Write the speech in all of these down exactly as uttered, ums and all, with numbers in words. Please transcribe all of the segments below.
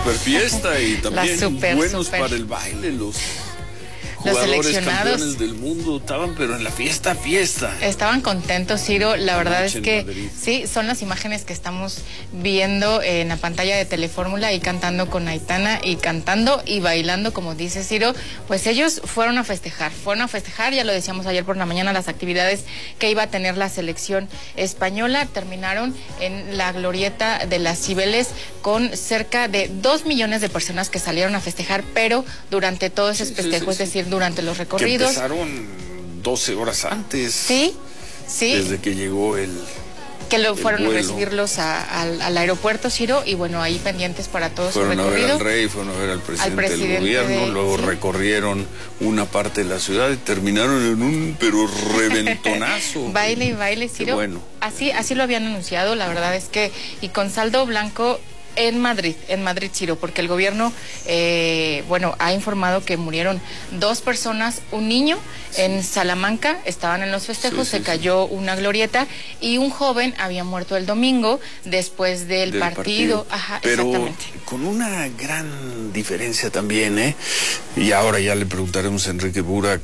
super fiesta y también super, buenos super. para el baile, los Los jugadores seleccionados campeones del mundo estaban, pero en la fiesta, fiesta. Estaban contentos, Ciro. La verdad Noche es que en Madrid. sí, son las imágenes que estamos viendo en la pantalla de Telefórmula y cantando con Aitana y cantando y bailando, como dice Ciro. Pues ellos fueron a festejar, fueron a festejar, ya lo decíamos ayer por la mañana, las actividades que iba a tener la selección española. Terminaron en la glorieta de las Cibeles con cerca de dos millones de personas que salieron a festejar, pero durante todo ese Sí, festejo, sí, sí, es decir, durante los Que recorridos. empezaron doce horas antes. Sí, sí. Desde que llegó el... Que lo el fueron vuelo. a recibirlos a, al, al aeropuerto, Ciro, y bueno, ahí pendientes para todo su Fueron a ver recorrido. al rey, fueron a ver al presidente, presidente del gobierno, de- luego sí. recorrieron una parte de la ciudad y terminaron en un pero reventonazo. Baile y baile, Qué Ciro. bueno. Así, así lo habían anunciado, la verdad es que, y con saldo blanco en Madrid, en Madrid, Ciro, porque el gobierno, eh, bueno, ha informado que murieron dos personas, un niño en Salamanca, estaban en los festejos, Sí, sí, se cayó una glorieta y un joven había muerto el domingo después del, Del partido. Ajá, pero exactamente. con una gran diferencia también, ¿eh? Y ahora ya le preguntaremos a Enrique Burak.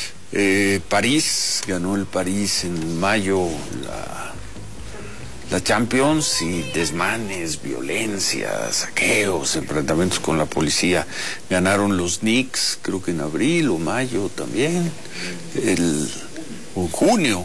Eh, París, ganó el París en mayo la, la Champions y desmanes, violencia, saqueos, enfrentamientos con la policía. Ganaron los Knicks, creo que en abril o mayo también. El... En junio,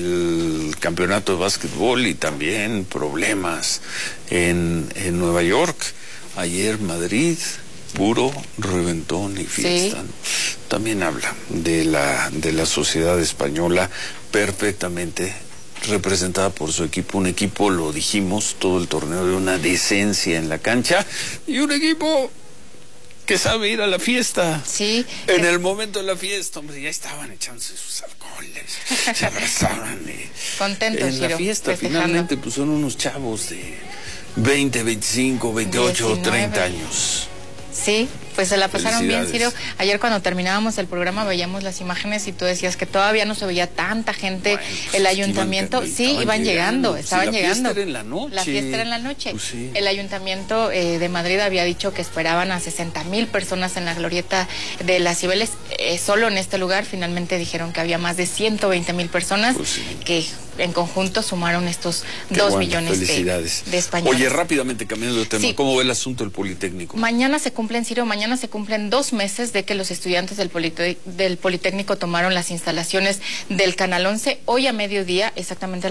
el campeonato de básquetbol y también problemas en, en Nueva York. Ayer Madrid, puro reventón y fiesta. Sí. También habla de la, de la sociedad española perfectamente representada por su equipo. Un equipo, lo dijimos, todo el torneo de una decencia en la cancha y un equipo que sabe ir a la fiesta. Sí. En es- el momento de la fiesta, hombre, ya estaban echándose sus alcoholes, se abrazaban. eh. Contentos, En la Ciro, fiesta, festejando. finalmente, pues son unos chavos de veinte, veinticinco, veintiocho, diecinueve. treinta años. Sí, pues se la pasaron bien, Ciro. Felicidades. Ayer cuando terminábamos el programa veíamos las imágenes y tú decías que todavía no se veía tanta gente. Bueno, pues, el es que ayuntamiento, iban- sí, estaban iban llegando, llegando. Si estaban la llegando. fiesta era en la noche. La fiesta era en la noche. Pues sí. El ayuntamiento eh, de Madrid había dicho que esperaban a sesenta mil personas en la glorieta de las Cibeles. Eh, solo en este lugar finalmente dijeron que había más de ciento veinte mil personas Pues sí. que en conjunto sumaron estos Qué dos bueno, millones de, felicidades. de españoles. Oye, rápidamente cambiando de tema, Sí. ¿cómo ve el asunto del Politécnico? Mañana se cumplen, Ciro, mañana se cumplen dos meses de que los estudiantes del, Polite- del Politécnico tomaron las instalaciones del Canal once. Hoy a mediodía, exactamente